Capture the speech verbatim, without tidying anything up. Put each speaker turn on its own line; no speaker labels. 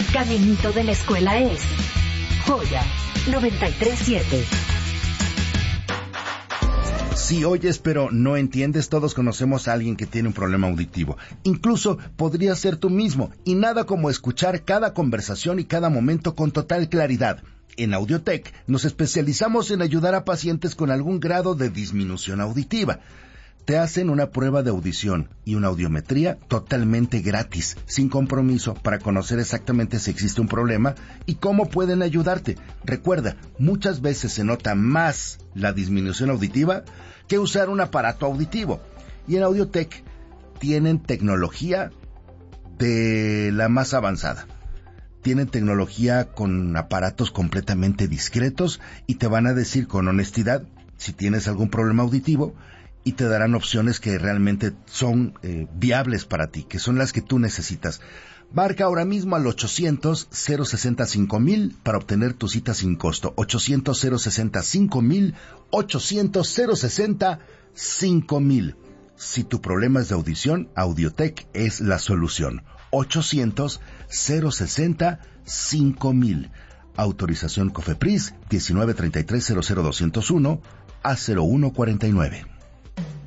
caminito de la escuela es Joya noventa y tres siete.
Si oyes pero no entiendes, todos conocemos a alguien que tiene un problema auditivo. Incluso podría ser tú mismo, y nada como escuchar cada conversación y cada momento con total claridad. En Audiotech nos especializamos en ayudar a pacientes con algún grado de disminución auditiva. Te hacen una prueba de audición y una audiometría totalmente gratis, sin compromiso, para conocer exactamente si existe un problema y cómo pueden ayudarte. Recuerda, muchas veces se nota más la disminución auditiva que usar un aparato auditivo. Y en Audiotech tienen tecnología de la más avanzada. Tienen tecnología con aparatos completamente discretos y te van a decir con honestidad si tienes algún problema auditivo, y te darán opciones que realmente son eh, viables para ti, que son las que tú necesitas. Marca ahora mismo al ochocientos, cero sesenta, cinco mil para obtener tu cita sin costo. ochocientos, cero sesenta, cinco mil, ochocientos, cero sesenta, cinco mil. Si tu problema es de audición, Audiotech es la solución. ochocientos, cero sesenta, cinco mil. Autorización COFEPRIS diecinueve treinta y tres cero cero doscientos uno a cero uno cuarenta y nueve.